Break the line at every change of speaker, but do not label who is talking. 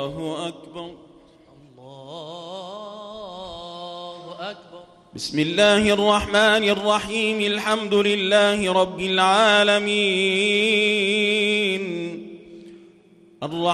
الله أكبر.
الله أكبر.
بسم الله الرحمن الرحيم. الحمد لله رب العالمين.